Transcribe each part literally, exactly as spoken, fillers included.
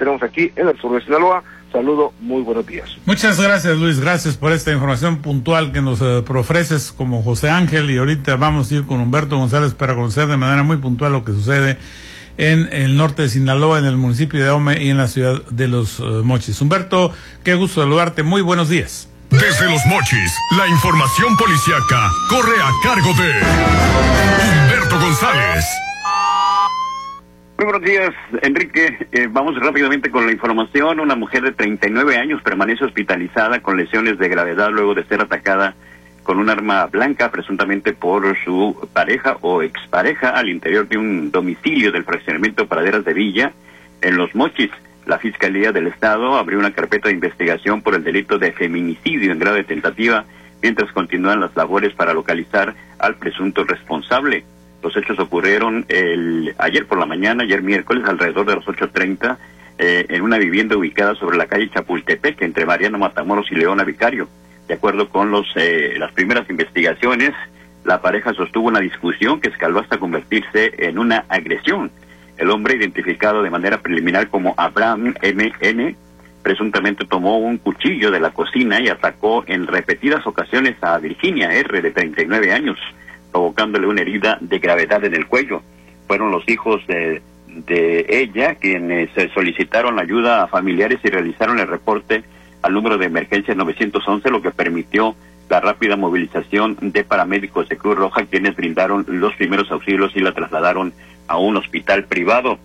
tenemos aquí en el sur de Sinaloa. Saludo, muy buenos días. Muchas gracias, Luis, gracias por esta información puntual que nos eh, ofreces como José Ángel, y ahorita vamos a ir con Humberto González para conocer de manera muy puntual lo que sucede en el norte de Sinaloa, en el municipio de Ahome y en la ciudad de Los uh, Mochis. Humberto, qué gusto saludarte, muy buenos días. Desde Los Mochis, la información policiaca corre a cargo de Humberto González. Muy buenos días, Enrique. Eh, vamos rápidamente con la información. Una mujer de treinta y nueve años permanece hospitalizada con lesiones de gravedad luego de ser atacada con un arma blanca, presuntamente por su pareja o expareja, al interior de un domicilio del fraccionamiento Praderas de Villa, en Los Mochis. La Fiscalía del Estado abrió una carpeta de investigación por el delito de feminicidio en grado de tentativa, mientras continúan las labores para localizar al presunto responsable. Los hechos ocurrieron el ayer por la mañana, ayer miércoles, alrededor de las ocho treinta, eh, en una vivienda ubicada sobre la calle Chapultepec, entre Mariano Matamoros y Leona Vicario. De acuerdo con los eh, las primeras investigaciones, la pareja sostuvo una discusión que escaló hasta convertirse en una agresión. El hombre, identificado de manera preliminar como Abraham M N, presuntamente tomó un cuchillo de la cocina y atacó en repetidas ocasiones a Virginia R, de treinta y nueve años, provocándole una herida de gravedad en el cuello. Fueron los hijos de, de ella quienes solicitaron ayuda a familiares y realizaron el reporte al número de emergencia nueve once, lo que permitió la rápida movilización de paramédicos de Cruz Roja, quienes brindaron los primeros auxilios y la trasladaron a un hospital privado.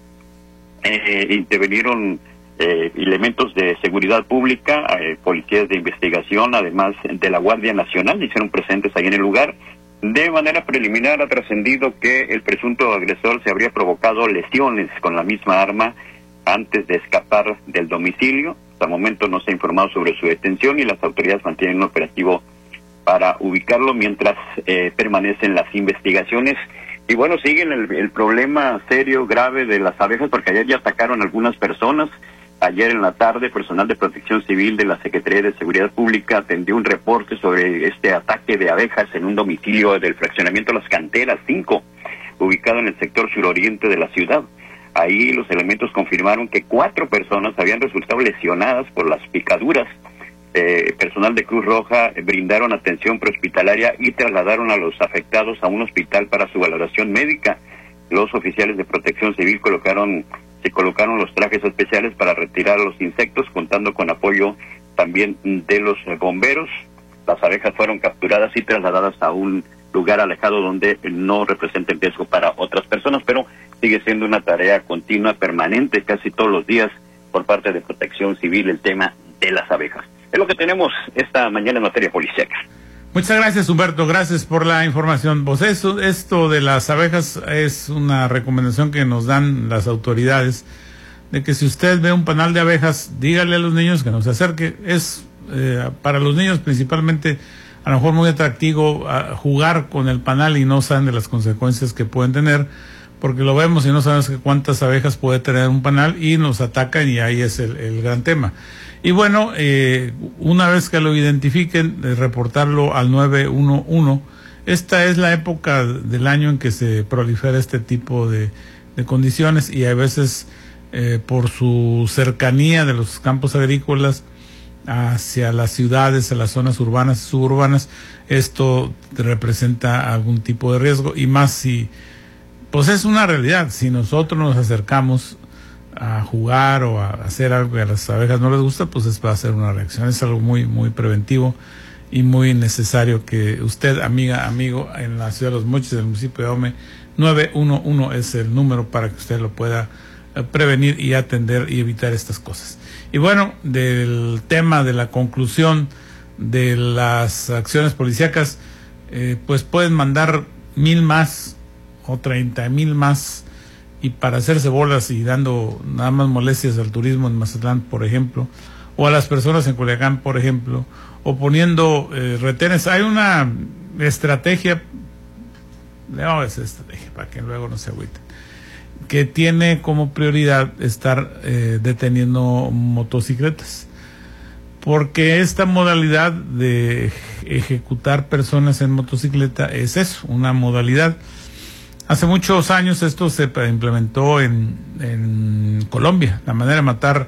Eh, intervinieron eh, elementos de seguridad pública, eh, policías de investigación, además de la Guardia Nacional, hicieron presentes ahí en el lugar. De manera preliminar ha trascendido que el presunto agresor se habría provocado lesiones con la misma arma antes de escapar del domicilio. Hasta el momento no se ha informado sobre su detención y las autoridades mantienen un operativo para ubicarlo mientras eh, permanecen las investigaciones. Y bueno, siguen el, el problema serio, grave de las abejas, porque ayer ya atacaron a algunas personas. Ayer en la tarde, personal de Protección Civil de la Secretaría de Seguridad Pública atendió un reporte sobre este ataque de abejas en un domicilio del fraccionamiento Las Canteras cinco, ubicado en el sector suroriente de la ciudad. Ahí los elementos confirmaron que cuatro personas habían resultado lesionadas por las picaduras. Eh, personal de Cruz Roja brindaron atención prehospitalaria y trasladaron a los afectados a un hospital para su valoración médica. Los oficiales de Protección Civil colocaron se colocaron los trajes especiales para retirar a los insectos, contando con apoyo también de los bomberos. Las abejas fueron capturadas y trasladadas a un lugar alejado donde no representen riesgo para otras personas, pero sigue siendo una tarea continua, permanente, casi todos los días, por parte de Protección Civil, el tema de las abejas. Es lo que tenemos esta mañana en materia policíaca. Muchas gracias, Humberto, gracias por la información. Pues eso, esto de las abejas es una recomendación que nos dan las autoridades, de que si usted ve un panal de abejas, dígale a los niños que no se acerque. Es eh, para los niños principalmente a lo mejor muy atractivo a jugar con el panal y no saben de las consecuencias que pueden tener, porque lo vemos y no sabemos cuántas abejas puede tener un panal y nos atacan, y ahí es el, el gran tema. Y bueno, eh, una vez que lo identifiquen, eh, reportarlo al nueve uno uno. Esta es la época del año en que se prolifera este tipo de, de condiciones, y a veces eh, por su cercanía de los campos agrícolas hacia las ciudades, a las zonas urbanas y suburbanas, esto representa algún tipo de riesgo, y más si, pues es una realidad, si nosotros nos acercamos a jugar o a hacer algo que a las abejas no les gusta, pues es para hacer una reacción. Es algo muy muy preventivo y muy necesario que usted, amiga, amigo, en la ciudad de Los Mochis, del municipio de Ahome, nueve uno uno es el número para que usted lo pueda eh, prevenir y atender y evitar estas cosas. Y bueno, del tema de la conclusión de las acciones policíacas, eh, pues pueden mandar mil más o treinta mil más, y para hacerse bolas y dando nada más molestias al turismo en Mazatlán, por ejemplo, o a las personas en Culiacán, por ejemplo, o poniendo eh, retenes. Hay una estrategia, no es estrategia para que luego no se agüiten, que tiene como prioridad estar eh, deteniendo motocicletas, porque esta modalidad de ejecutar personas en motocicleta es eso, una modalidad. Hace muchos años esto se implementó en, en Colombia, la manera de matar